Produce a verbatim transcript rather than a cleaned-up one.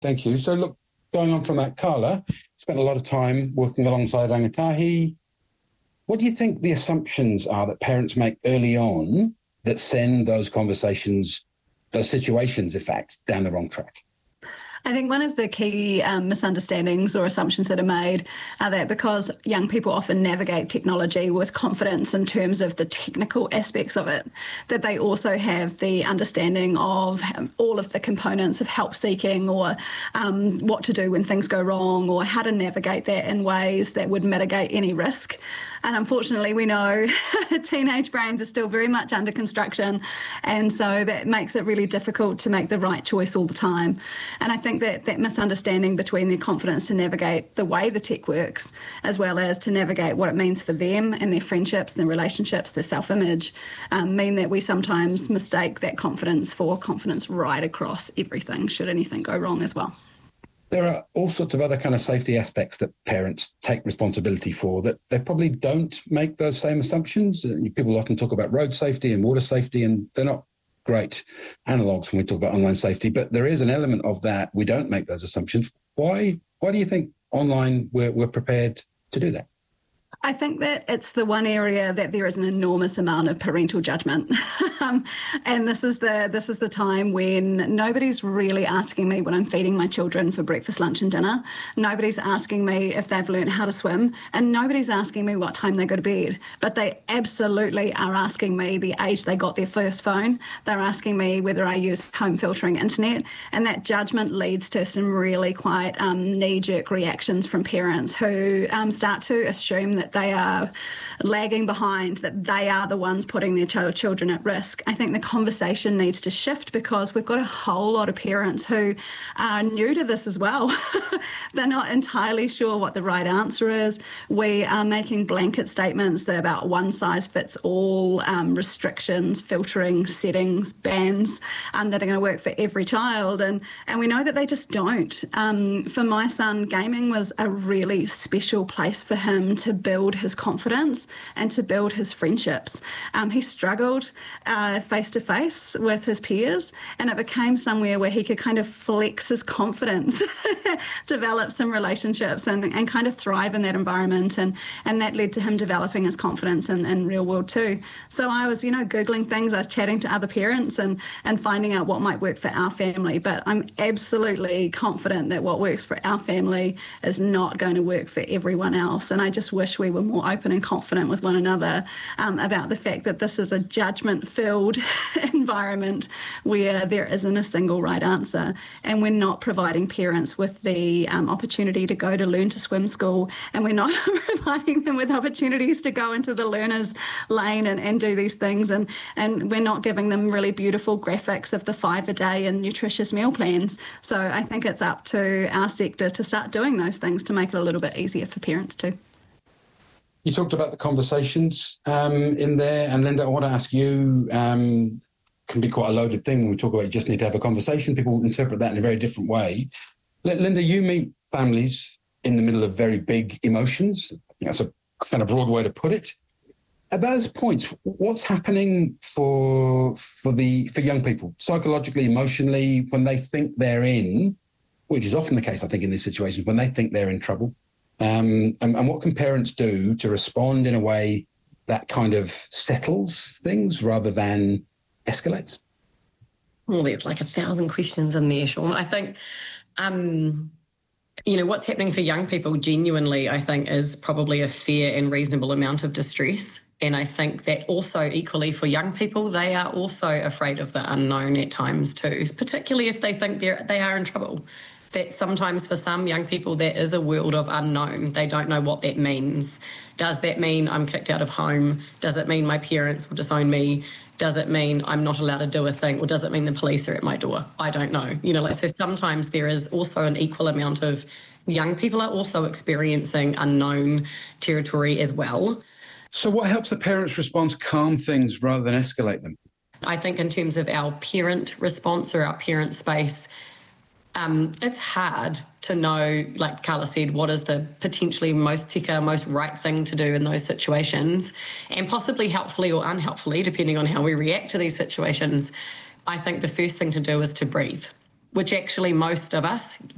Thank you. So look, going on from that, Carla spent a lot of time working alongside rangatahi. What do you think the assumptions are that parents make early on that send those conversations, those situations, in fact, down the wrong track? I think one of the key um, misunderstandings or assumptions that are made are that because young people often navigate technology with confidence in terms of the technical aspects of it, that they also have the understanding of all of the components of help seeking or um, what to do when things go wrong or how to navigate that in ways that would mitigate any risk. And unfortunately, we know teenage brains are still very much under construction. And so that makes it really difficult to make the right choice all the time. And I think that that misunderstanding between their confidence to navigate the way the tech works, as well as to navigate what it means for them and their friendships, their relationships, their self-image, um, mean that we sometimes mistake that confidence for confidence right across everything, should anything go wrong as well. There are all sorts of other kind of safety aspects that parents take responsibility for that they probably don't make those same assumptions. People often talk about road safety and water safety, and they're not great analogues when we talk about online safety, but there is an element of that. We don't make those assumptions. Why, why do you think online we're, we're prepared to do that? I think that it's the one area that there is an enormous amount of parental judgment. um, and this is the this is the time when nobody's really asking me what I'm feeding my children for breakfast, lunch and dinner. Nobody's asking me if they've learned how to swim, and nobody's asking me what time they go to bed. But they absolutely are asking me the age they got their first phone. They're asking me whether I use home filtering internet, and that judgment leads to some really quite um, knee-jerk reactions from parents who um, start to assume that they are lagging behind, that they are the ones putting their ch- children at risk. I think the conversation needs to shift because we've got a whole lot of parents who are new to this as well. They're not entirely sure what the right answer is. We are making blanket statements that about one size fits all um, restrictions, filtering, settings, bans um, that are going to work for every child. And, and we know that they just don't. Um, for my son, gaming was a really special place for him to build his confidence and to build his friendships. Um, he struggled uh, face-to-face with his peers, and it became somewhere where he could kind of flex his confidence, develop some relationships and, and kind of thrive in that environment. And, and that led to him developing his confidence in, in real world too. So I was, you know, Googling things, I was chatting to other parents and, and finding out what might work for our family. But I'm absolutely confident that what works for our family is not going to work for everyone else. And I just wish we were more open and confident with one another um, about the fact that this is a judgment-filled environment where there isn't a single right answer, and we're not providing parents with the um, opportunity to go to learn to swim school, and we're not providing them with opportunities to go into the learner's lane and, and do these things, and, and we're not giving them really beautiful graphics of the five a day and nutritious meal plans. So I think it's up to our sector to start doing those things to make it a little bit easier for parents too. You talked about the conversations um, in there, and Linda, I want to ask you, um, can be quite a loaded thing when we talk about you just need to have a conversation. People interpret that in a very different way. Linda, you meet families in the middle of very big emotions. That's a kind of broad way to put it. At those points, what's happening for for the for young people, psychologically, emotionally, when they think they're in, which is often the case, I think, in these situations, when they think they're in trouble? Um, and, and what can parents do to respond in a way that kind of settles things rather than escalates? Well, there's like a thousand questions in there, Sean. I think, um, you know, what's happening for young people genuinely, I think, is probably a fair and reasonable amount of distress. And I think that also equally for young people, they are also afraid of the unknown at times too, particularly if they think they're, they are in trouble. That sometimes for some young people, there is a world of unknown. They don't know what that means. Does that mean I'm kicked out of home? Does it mean my parents will disown me? Does it mean I'm not allowed to do a thing? Or does it mean the police are at my door? I don't know. You know, like, so sometimes there is also an equal amount of young people are also experiencing unknown territory as well. So what helps the parents respond to calm things rather than escalate them? I think in terms of our parent response or our parent space, Um, it's hard to know, like Carla said, what is the potentially most tika, most right thing to do in those situations, and possibly helpfully or unhelpfully, depending on how we react to these situations. I think the first thing to do is to breathe, which actually most of us